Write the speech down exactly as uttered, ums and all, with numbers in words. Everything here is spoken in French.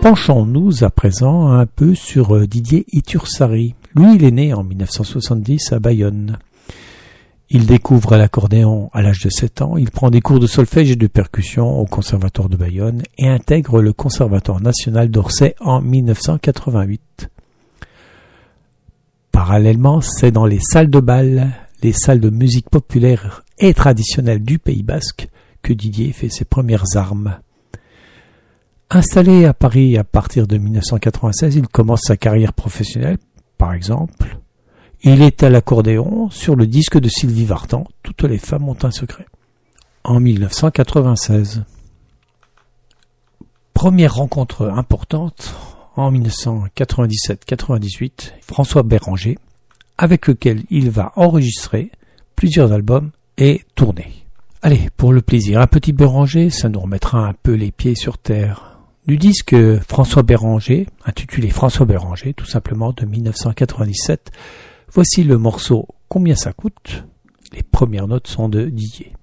Penchons-nous à présent un peu sur Didier Itursari. Lui, il est né en mille neuf cent soixante-dix à Bayonne. Il découvre l'accordéon à l'âge de sept ans, il prend des cours de solfège et de percussion au Conservatoire de Bayonne et intègre le Conservatoire national d'Orsay en mille neuf cent quatre-vingt-huit. Parallèlement, c'est dans les salles de bal, les salles de musique populaire et traditionnelle du Pays basque que Didier fait ses premières armes. Installé à Paris à partir de mille neuf cent quatre-vingt-seize, il commence sa carrière professionnelle, par exemple. Il est à l'accordéon sur le disque de Sylvie Vartan, Toutes les femmes ont un secret, en mille neuf cent quatre-vingt-seize. Première rencontre importante, en mille neuf cent quatre-vingt-dix-sept quatre-vingt-dix-huit, François Béranger, avec lequel il va enregistrer plusieurs albums et tourner. Allez, pour le plaisir, un petit Béranger, ça nous remettra un peu les pieds sur terre. Du disque François Béranger, intitulé François Béranger, tout simplement de mille neuf cent quatre-vingt-dix-sept, voici le morceau Combien ça coûte. Les premières notes sont de Didier.